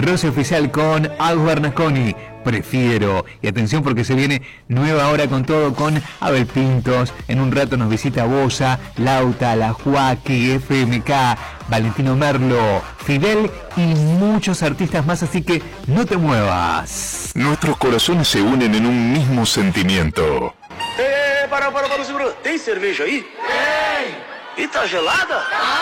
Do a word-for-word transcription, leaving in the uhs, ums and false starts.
Rosy Oficial con Agus Bernasconi, Prefiero. Y atención porque se viene nueva hora con todo con Abel Pintos. En un rato nos visita Bosa, Lauta, La Joaquí, F M K, Valentino Merlo, Fidel y muchos artistas más, así que no te muevas. Nuestros corazones se unen en un mismo sentimiento. Eh, para, para, para, segura. Tem cerveja aí? Tem! E tá gelada? Ah!